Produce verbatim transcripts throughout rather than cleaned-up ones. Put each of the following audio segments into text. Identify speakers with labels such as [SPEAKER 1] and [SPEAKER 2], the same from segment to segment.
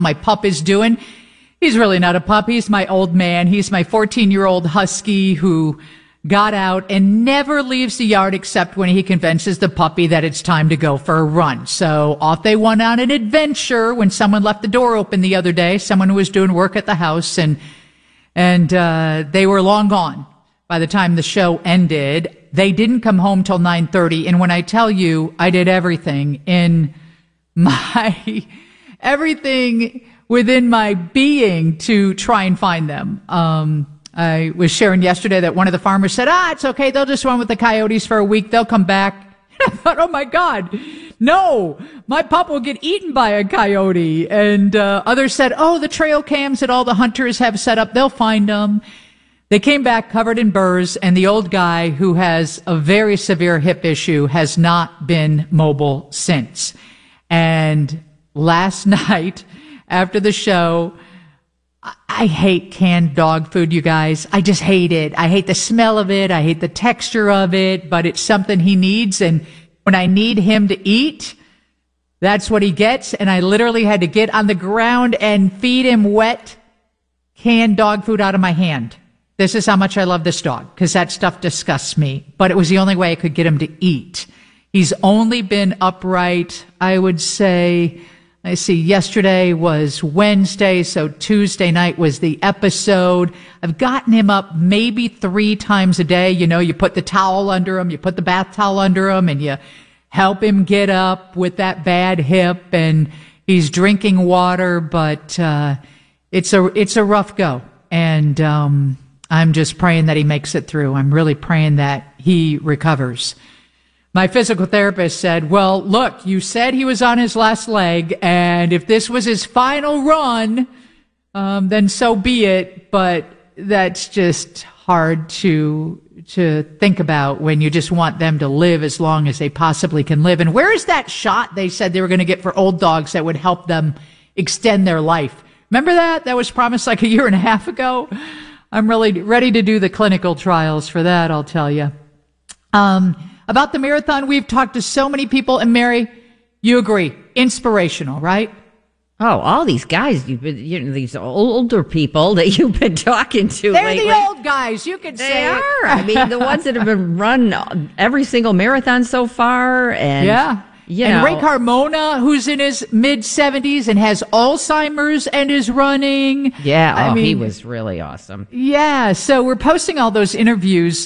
[SPEAKER 1] my pup is doing. He's really not a pup. He's my old man. He's my fourteen-year-old husky who got out and never leaves the yard except when he convinces the puppy that it's time to go for a run. So off they went on an adventure when someone left the door open the other day, someone who was doing work at the house, and and uh they were long gone by the time the show ended. They didn't come home till nine thirty, and when I tell you I did everything in my everything within my being to try and find them. Um, I was sharing yesterday that one of the farmers said, ah, it's okay. They'll just run with the coyotes for a week. They'll come back. And I thought, oh my God, no, my pup will get eaten by a coyote. And, uh, others said, oh, the trail cams that all the hunters have set up, they'll find them. They came back covered in burrs, and the old guy who has a very severe hip issue has not been mobile since. And last night, after the show, I hate canned dog food, you guys. I just hate it. I hate the smell of it. I hate the texture of it, but it's something he needs. And when I need him to eat, that's what he gets. And I literally had to get on the ground and feed him wet canned dog food out of my hand. This is how much I love this dog, because that stuff disgusts me. But it was the only way I could get him to eat. He's only been upright, I would say, I see yesterday was Wednesday, so Tuesday night was the episode. I've gotten him up maybe three times a day. You know, you put the towel under him, you put the bath towel under him, and you help him get up with that bad hip, and he's drinking water, but uh it's a it's a rough go. And um I'm just praying that he makes it through. I'm really praying that he recovers. My physical therapist said, well, look, you said he was on his last leg, and if this was his final run, um, then so be it. But that's just hard to to think about when you just want them to live as long as they possibly can live. And where is that shot they said they were going to get for old dogs that would help them extend their life? Remember that? That was promised like a year and a half ago. I'm really ready to do the clinical trials for that, I'll tell you. Um... About the marathon, we've talked to so many people, and Mary, you agree, inspirational, right?
[SPEAKER 2] Oh, all these guys, you've been, you know, these older people that you've been talking to
[SPEAKER 1] They're
[SPEAKER 2] lately.
[SPEAKER 1] the old guys, you could
[SPEAKER 2] they
[SPEAKER 1] say. They
[SPEAKER 2] are. I mean, the ones that have been run every single marathon so far, and
[SPEAKER 1] yeah.
[SPEAKER 2] You
[SPEAKER 1] and
[SPEAKER 2] know.
[SPEAKER 1] Ray Carmona, who's in his mid-seventies and has Alzheimer's and is running.
[SPEAKER 2] Yeah, oh,
[SPEAKER 1] I mean,
[SPEAKER 2] he was really awesome.
[SPEAKER 1] Yeah, so we're posting all those interviews.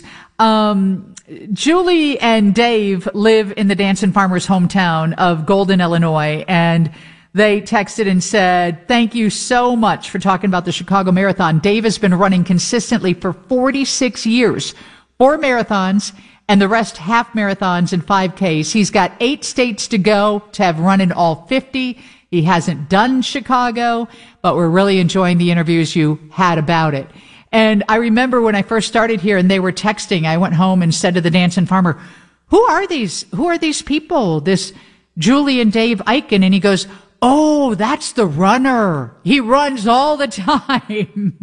[SPEAKER 1] Um, Julie and Dave live in the Danson Farmers' hometown of Golden, Illinois, and they texted and said, thank you so much for talking about the Chicago Marathon. Dave has been running consistently for forty-six years, four marathons, and the rest half marathons and five Ks. He's got eight states to go to have run in all fifty. He hasn't done Chicago, but we're really enjoying the interviews you had about it. And I remember when I first started here and they were texting, I went home and said to the Danson farmer, who are these, who are these people? This Julie and Dave Eichen. And he goes, oh, that's the runner. He runs all the time.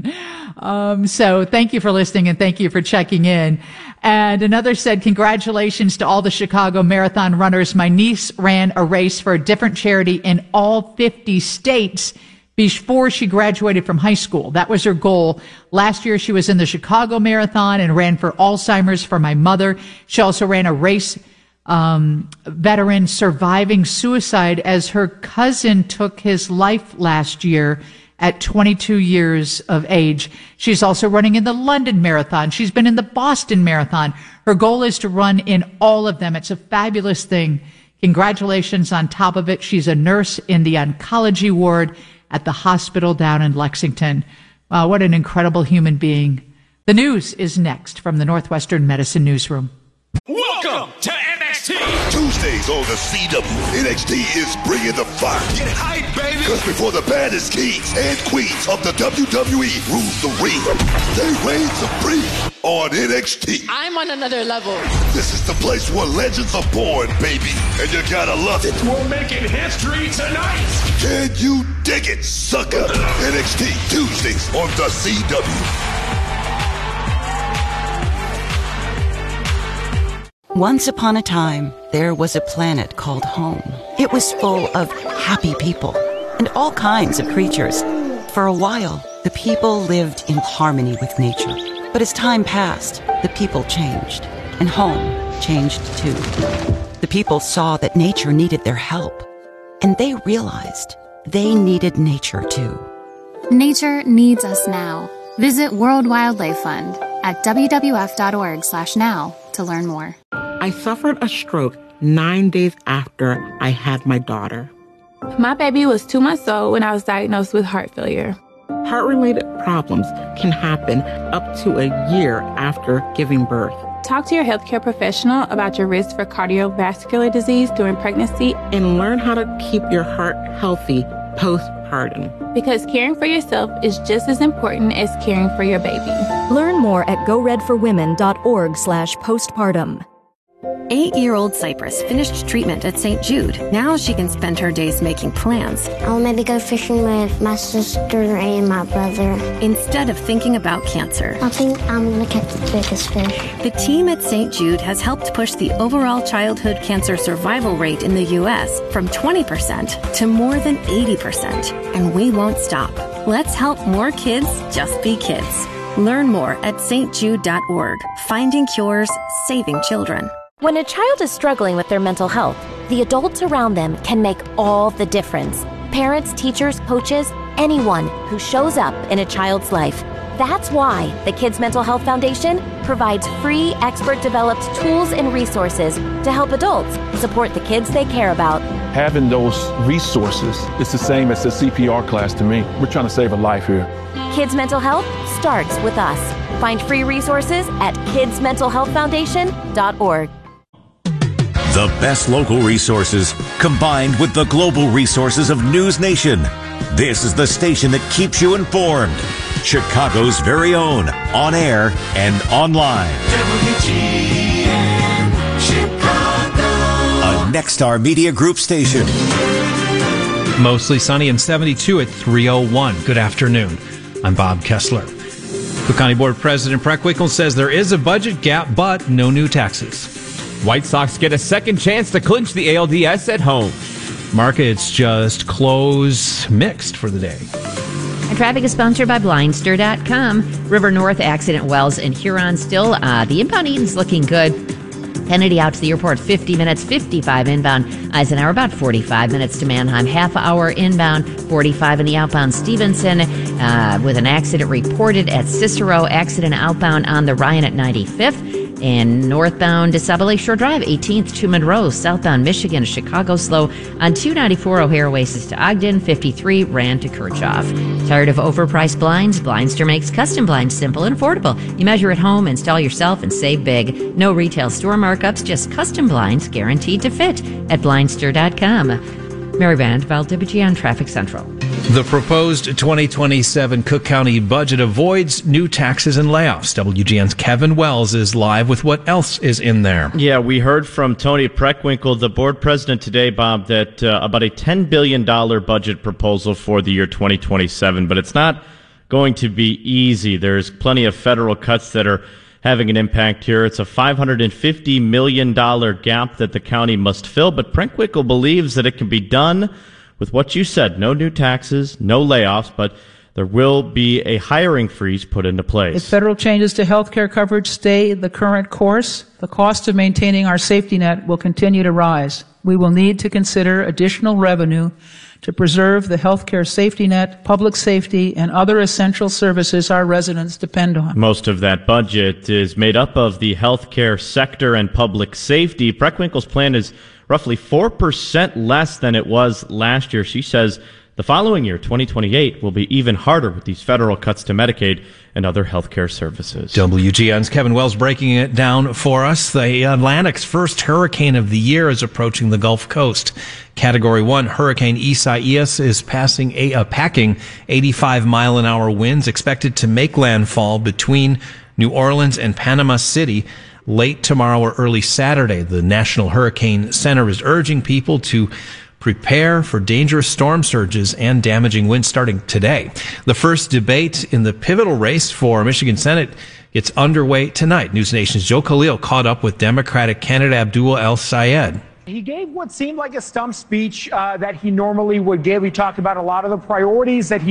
[SPEAKER 1] um, so thank you for listening and thank you for checking in. And another said, congratulations to all the Chicago Marathon runners. My niece ran a race for a different charity in all fifty states before she graduated from high school. That was her goal. Last year, she was in the Chicago Marathon and ran for Alzheimer's for my mother. She also ran a race, um, veteran surviving suicide as her cousin took his life last year at twenty-two years of age. She's also running in the London Marathon. She's been in the Boston Marathon. Her goal is to run in all of them. It's a fabulous thing. Congratulations on top of it. She's a nurse in the oncology ward at the hospital down in Lexington. Wow, what an incredible human being. The news is next from the Northwestern Medicine Newsroom.
[SPEAKER 3] Welcome to N X T.
[SPEAKER 4] Tuesdays on the C W, N X T is bringing the fire.
[SPEAKER 3] Get hype, baby.
[SPEAKER 4] Because before the baddest kings and queens of the W W E rules the ring, they reign supreme on N X T.
[SPEAKER 5] I'm on another level.
[SPEAKER 4] This is the place where legends are born, baby. And you gotta love it.
[SPEAKER 3] We're making history tonight.
[SPEAKER 4] Can you dig it, sucker? N X T Tuesdays on the C W.
[SPEAKER 6] Once upon a time, there was a planet called home. It was full of happy people
[SPEAKER 5] and all kinds of creatures. For a while, the people lived in harmony with nature. But as time passed, the people changed, and home changed too. The people saw that nature needed their help, and they realized they needed nature too.
[SPEAKER 6] Nature needs us now. Visit World Wildlife Fund at w w f dot org slash now to learn more.
[SPEAKER 7] I suffered a stroke nine days after I had my daughter.
[SPEAKER 8] My baby was two months old when I was diagnosed with heart failure.
[SPEAKER 7] Heart-related problems can happen up to a year after giving birth.
[SPEAKER 8] Talk to your healthcare professional about your risk for cardiovascular disease during pregnancy
[SPEAKER 7] and learn how to keep your heart healthy postpartum.
[SPEAKER 8] Because caring for yourself is just as important as caring for your baby.
[SPEAKER 9] Learn more at go red for women dot org slash postpartum.
[SPEAKER 10] Eight-year-old Cypress finished treatment at Saint Jude. Now she can spend her days making plans.
[SPEAKER 11] I'll maybe go fishing with my sister and my brother.
[SPEAKER 10] Instead of thinking about cancer.
[SPEAKER 11] I think I'm going to catch the biggest fish.
[SPEAKER 10] The team at Saint Jude has helped push the overall childhood cancer survival rate in the U S from twenty percent to more than eighty percent. And we won't stop. Let's help more kids just be kids. Learn more at s t jude dot org. Finding cures, saving children.
[SPEAKER 12] When a child is struggling with their mental health, the adults around them can make all the difference. Parents, teachers, coaches, anyone who shows up in a child's life. That's why the Kids Mental Health Foundation provides free, expert-developed tools and resources to help adults support the kids they care about.
[SPEAKER 13] Having those resources is the same as a C P R class to me. We're trying to save a life here.
[SPEAKER 12] Kids Mental Health starts with us. Find free resources at kids mental health foundation dot org.
[SPEAKER 14] The best local resources combined with the global resources of News Nation. This is the station that keeps you informed. Chicago's very own, on air and online.
[SPEAKER 3] W G N Chicago.
[SPEAKER 14] A Nexstar Media Group station.
[SPEAKER 15] Mostly sunny and seventy-two at three oh one. Good afternoon. I'm Bob Kessler. Cook County Board President Preckwinkle says there is a budget gap, but no new taxes.
[SPEAKER 16] White Sox get a second chance to clinch the A L D S at home.
[SPEAKER 15] Markets just close mixed for the day.
[SPEAKER 2] And traffic is sponsored by Blindster dot com. River North accident wells in Huron still. Uh, the inbound Eden's looking good. Kennedy out to the airport, fifty minutes, fifty-five inbound. Eisenhower, about forty-five minutes to Manheim. Half hour inbound, forty-five in the outbound. Stevenson uh, with an accident reported at Cicero. Accident outbound on the Ryan at ninety-fifth. And northbound to Saddle Lake Shore Drive, eighteenth to Monroe. Southbound Michigan to Chicago slow on two ninety-four O'Hare Oasis to Ogden. fifty-three Rand to Kirchhoff. Tired of overpriced blinds? Blindster makes custom blinds simple and affordable. You measure at home, install yourself, and save big. No retail store markups, just custom blinds guaranteed to fit at Blindster dot com. Mary Vanderveld, W G N Traffic Central.
[SPEAKER 15] The proposed twenty twenty-seven Cook County budget avoids new taxes and layoffs. W G N's Kevin Wells is live with what else is in there.
[SPEAKER 17] Yeah, we heard from Tony Preckwinkle, the board president today, Bob, that uh, about a ten billion dollars budget proposal for the year twenty twenty-seven, but it's not going to be easy. There's plenty of federal cuts that are having an impact here. It's a five hundred fifty million dollars gap that the county must fill, but Preckwinkle believes that it can be done with what you said, no new taxes, no layoffs, but there will be a hiring freeze put into place.
[SPEAKER 18] If federal changes to health care coverage stay the current course, the cost of maintaining our safety net will continue to rise. We will need to consider additional revenue to preserve the health care safety net, public safety, and other essential services our residents depend on.
[SPEAKER 17] Most of that budget is made up of the health care sector and public safety. Preckwinkle's plan is roughly four percent less than it was last year. She says the following year, twenty twenty-eight, will be even harder with these federal cuts to Medicaid and other healthcare services.
[SPEAKER 15] W G N's Kevin Wells breaking it down for us. The Atlantic's first hurricane of the year is approaching the Gulf Coast. Category one Hurricane Isaias is passing a, uh, packing eighty-five mile an hour winds expected to make landfall between New Orleans and Panama City late tomorrow or early Saturday. The National Hurricane Center is urging people to prepare for dangerous storm surges and damaging winds starting today. The first debate in the pivotal race for Michigan Senate gets underway tonight. News Nation's Joe Khalil caught up with Democratic candidate Abdul El Sayed.
[SPEAKER 19] He gave what seemed like a stump speech uh, that he normally would give. He talked about a lot of the priorities that he